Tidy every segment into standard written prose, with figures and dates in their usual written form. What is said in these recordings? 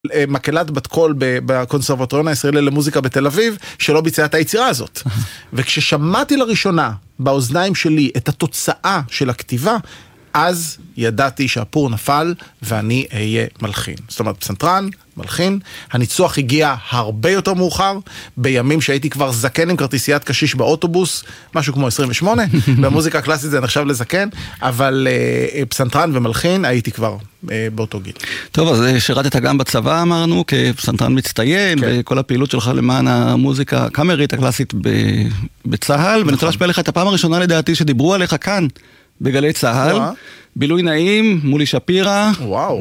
מקהלת בת קול בקונסרבטוריון הישראלי למוזיקה בתל אביב, שלא ביצע את היצירה הזאת. וכששמעתי לראשונה באוזניים שלי את התוצאה של הכתיבה, אז ידעתי שהפור נפל ואני אהיה מלחין. זאת אומרת, פסנתרן, מלחין. הניצוח הגיע הרבה יותר מאוחר, בימים שהייתי כבר זקן עם כרטיסיית קשיש באוטובוס, משהו כמו 28, במוזיקה הקלאסית זה נחשב לזקן, אבל פסנתרן ומלחין הייתי כבר באותו גיל. טוב, אז שירתת גם בצבא, אמרנו, כפסנתרן מצטיין, וכל הפעילות שלך למען המוזיקה הקאמרית הקלאסית בצה"ל, ואני רוצה להשפיע לך את הפעם הראשונה לדעתי שדיברו עליך כאן, בגלי צהל, בילוי נעים, מולי שפירא,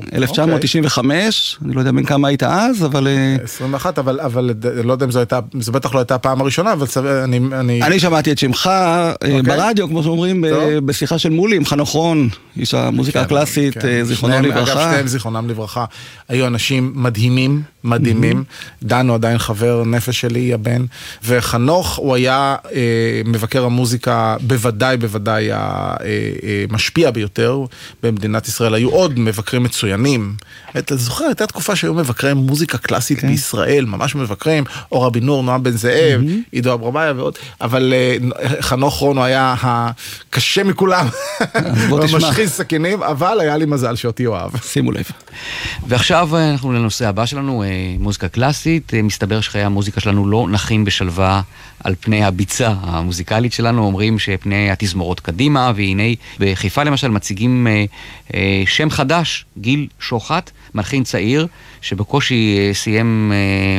1995, אני לא יודע בין כמה היית אז, אבל... 21, אבל לא יודע אם זו בטח לא הייתה הפעם הראשונה, אבל אני שמעתי את שמך ברדיו, כמו שאומרים, בשיחה של מולי, עם חנוך רון, איש המוזיקה הקלאסית, זיכרונו לברכה. אגב, שניהם זיכרונם לברכה. היו אנשים מדהימים, מדהימים. דן הוא עדיין חבר נפש שלי, הבן. וחנוך, הוא היה מבקר המוזיקה, בוודאי המשפיע ביותר במדינת ישראל. היו עוד מבקרים מצוינים. אתה זוכר, הייתה תקופה שהיו מבקרי מוזיקה קלאסית בישראל, ממש מבקרים, אור הבינור, נועם בן זאב, עידו אברבאיה ועוד, אבל חנוך רון הוא היה הקשה מכולם, משחיז סכינים, אבל היה לי מזל שאותי אוהב. שימו לב. ועכשיו אנחנו לנושא הבא שלנו, מוזיקה קלאסית. מסתבר שחיי המוזיקה שלנו לא נחים בשלווה על פני הביצה המוזיקלית שלנו, אומרים שפני התזמורות קדימה, והנה בחיפה למשל מציגים שם חדש, גיל שוחט, מלחין צעיר, שבקושי סיים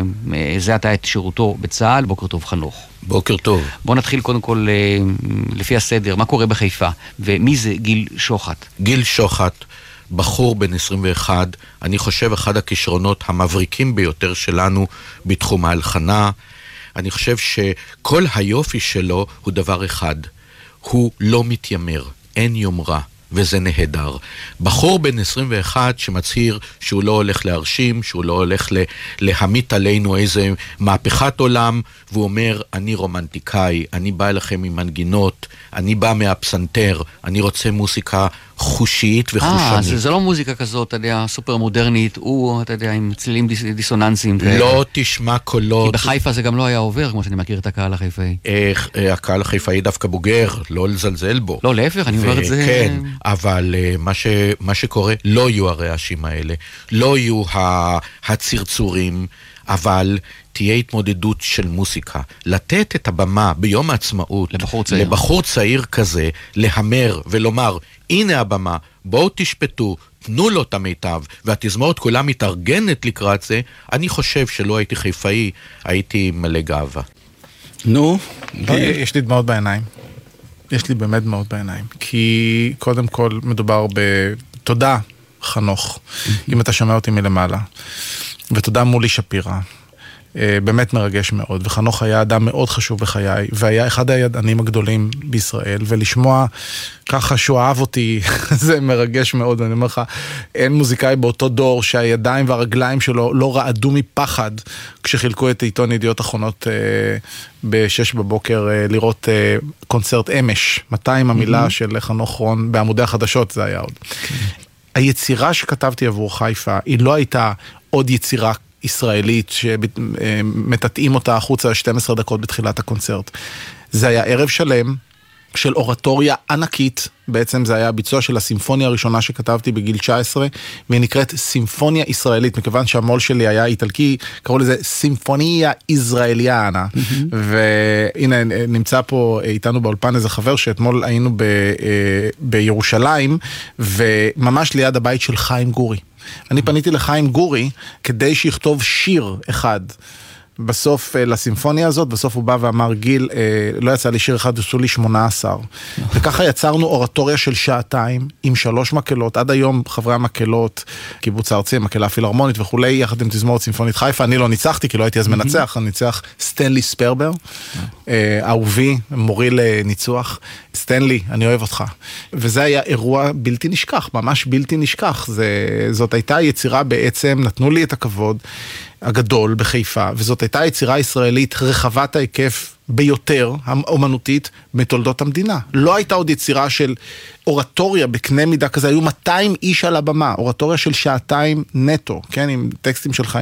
זה עתה את שירותו בצה"ל. בוקר טוב חנוך. בוקר טוב. בוא נתחיל קודם כל לפי הסדר, מה קורה בחיפה, ומי זה גיל שוחט? גיל שוחט, בחור בן 21, אני חושב אחד הכישרונות המבריקים ביותר שלנו בתחום ההלחנה. אני חושב שכל היופי שלו הוא דבר אחד, הוא לא מתיימר, אין יומרה, וזה נהדר. בחור בן 21 שמצהיר שהוא לא הולך להרשים, שהוא לא הולך להמיט עלינו איזה מהפכת עולם, והוא אומר, אני רומנטיקאי, אני בא אליכם עם מנגינות, אני בא מהפסנתר, אני רוצה מוזיקה חושית וחושנית. זה לא מוזיקה כזאת, אתה יודע, סופר מודרנית, אתה יודע, עם צלילים דיסוננסיים. לא תשמע קולות. כי בחיפה זה גם לא היה עובר, כמו שאני מכיר את הקהל החיפאי. הקהל החיפאי דווקא בוגר, לא לזלזל בו. לא, להפך, אני אומר את זה... כן, אבל מה שקורה, לא יהיו הרעשים האלה, לא יהיו הצרצורים, אבל תהיה התמודדות של מוסיקה. לתת את הבמה ביום העצמאות לבחור צעיר כזה, להמר ולומר, הנה הבמה, בואו תשפטו, תנו לו את המיטב, והתזמורת כולה מתארגנת לקראת זה. אני חושב שלא הייתי חיפאי, הייתי מלא גאווה. נו, יש לי דמעות בעיניים. יש לי באמת דמעות בעיניים. כי קודם כל מדובר בתודה, חנוך, אם אתה שומע אותי מלמעלה. ותודה מולי שפירא. באמת מרגש מאוד, וחנוך היה אדם מאוד חשוב בחיי, והיה אחד הידענים הגדולים בישראל, ולשמוע ככה שהוא אהב אותי, זה מרגש מאוד. אני אומר לך, אין מוזיקאי באותו דור שהידיים והרגליים שלו לא רעדו מפחד, כשחילקו את עיתון ידיעות אחרונות ב-6 בבוקר לראות קונצרט אמש, 200 המילה של חנוך רון, בעמודי החדשות זה היה עוד. היצירה שכתבתי עבור חיפה, היא לא הייתה עוד יצירה ישראלית שמתתאים אותה החוצה 12 דקות בתחילת הקונצרט. זה היה ערב שלם של אורטוריה ענקית, בעצם זה היה הביצוע של הסימפוניה הראשונה שכתבתי בגיל 19, והיא נקראת סימפוניה ישראלית, מכיוון שהמול שלי היה איטלקי, קראו לזה סימפוניה ישראליאנה, והנה נמצא פה איתנו באולפן איזה חבר שאתמול היינו בירושלים, וממש ליד הבית של חיים גורי. אני פניתי לחיים גורי כדי שיכתוב שיר אחד בסוף לסימפוניה הזאת. בסוף הוא בא ואמר, גיל, לא יצא לי שיר אחד, עשו לי 18. וככה יצרנו אורטוריה של 2 שעות עם 3 מקהלות. עד היום חברי המקהלות, קיבוץ הארצי, מקהלה פילהרמונית וכולי, יחד עם תזמורת סימפונית חיפה. אני לא ניצחתי, כי לא הייתי אז מנצח, אני ניצח סטנלי ספרבר, אהובי, מורי לניצוח. סטנלי, אני אוהב אותך. וזה היה אירוע בלתי נשכח, ממש בלתי נשכח. זאת הייתה יצירה בעצם, נתנו לי את הכבוד. הגדול בחיפה, וזאת הייתה יצירה ישראלית רחבת ההיקף ביותר, האומנותית, מתולדות המדינה. לא הייתה עוד יצירה של אורטוריה בקנה מידה כזה, היו 200 איש על הבמה, אורטוריה של שעתיים נטו, כן, עם טקסטים של חיים